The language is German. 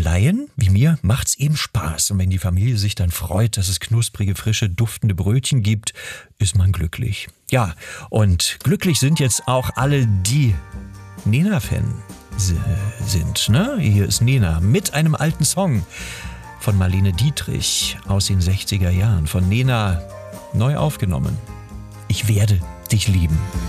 Laien wie mir macht's eben Spaß. Und wenn die Familie sich dann freut, dass es knusprige, frische, duftende Brötchen gibt, ist man glücklich. Ja, und glücklich sind jetzt auch alle, die Nena-Fan sind. Ne? Hier ist Nena mit einem alten Song von Marlene Dietrich aus den 60er Jahren. Von Nena neu aufgenommen. Ich werde dich lieben.